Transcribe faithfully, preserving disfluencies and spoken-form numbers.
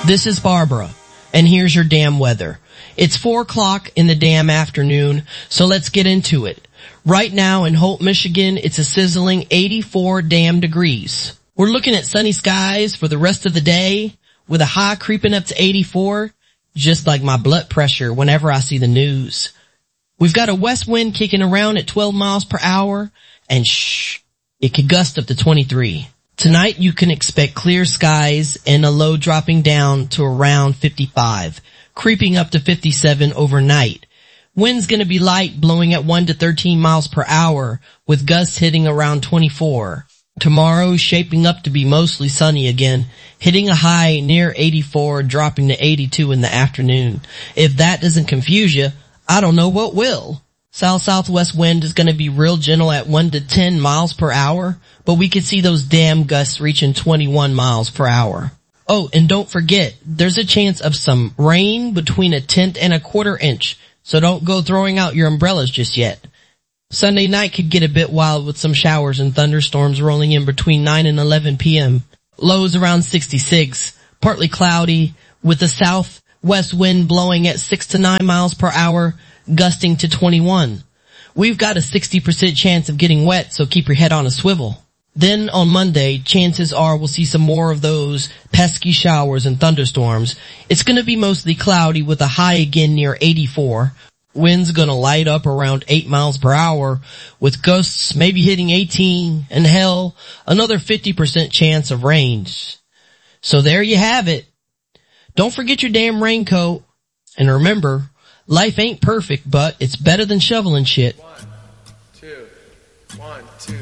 This is Barbara, and here's your damn weather. It's four o'clock in the damn afternoon, so let's get into it. Right now in Holt, Michigan, it's a sizzling eighty-four damn degrees. We're looking at sunny skies for the rest of the day, with a high creeping up to eighty-four, just like my blood pressure whenever I see the news. We've got a west wind kicking around at twelve miles per hour, and shh, it could gust up to twenty-three. Tonight you can expect clear skies and a low dropping down to around fifty-five, creeping up to fifty-seven overnight. Wind's gonna be light, blowing at one to thirteen miles per hour, with gusts hitting around twenty-four. Tomorrow's shaping up to be mostly sunny again, hitting a high near eighty-four, dropping to eighty-two in the afternoon. If that doesn't confuse you, I don't know what will. South-southwest wind is gonna be real gentle at one to ten miles per hour, but we could see those damn gusts reaching twenty-one miles per hour. Oh, and don't forget, there's a chance of some rain between a tenth and a quarter inch, so don't go throwing out your umbrellas just yet. Sunday night could get a bit wild with some showers and thunderstorms rolling in between nine and eleven p.m. Lows around sixty-six, partly cloudy, with a southwest wind blowing at six to nine miles per hour, gusting to twenty-one. We've got a sixty percent chance of getting wet, so keep your head on a swivel. Then on Monday, chances are we'll see some more of those pesky showers and thunderstorms. It's gonna be mostly cloudy with a high again near eighty-four. Wind's gonna light up around eight miles per hour, with gusts maybe hitting eighteen, and hell, another fifty percent chance of rain. So there you have it. Don't forget your damn raincoat. And remember, life ain't perfect, but it's better than shoveling shit. One, two, one, two.